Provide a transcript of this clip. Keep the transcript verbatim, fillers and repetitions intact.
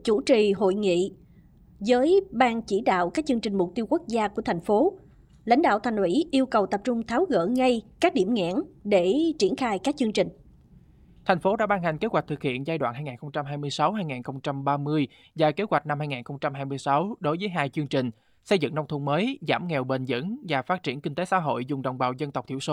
chủ trì hội nghị với Ban chỉ đạo các chương trình mục tiêu quốc gia của thành phố, lãnh đạo Thành ủy yêu cầu tập trung tháo gỡ ngay các điểm nghẽn để triển khai các chương trình. Thành phố đã ban hành kế hoạch thực hiện giai đoạn hai nghìn không trăm hai mươi sáu đến hai nghìn không trăm ba mươi và kế hoạch năm hai nghìn không trăm hai mươi sáu đối với hai chương trình xây dựng nông thôn mới, giảm nghèo bền vững và phát triển kinh tế xã hội vùng đồng bào dân tộc thiểu số.